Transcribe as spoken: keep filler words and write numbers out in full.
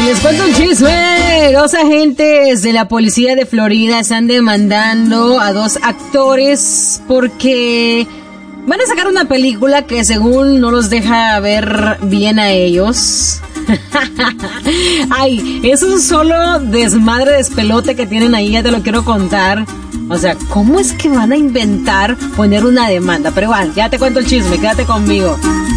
Les cuento un chisme. Dos agentes de la policía de Florida están demandando a dos actores porque van a sacar una película que según no los deja ver bien a ellos. Ay, es un solo desmadre, despelote que tienen ahí, ya te lo quiero contar. O sea, ¿cómo es que van a inventar poner una demanda? Pero igual, ya te cuento el chisme, quédate conmigo.